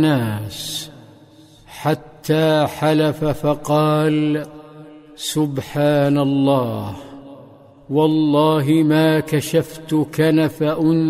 الناس حتى حلف فقال: سبحان الله، والله ما كشفت كنف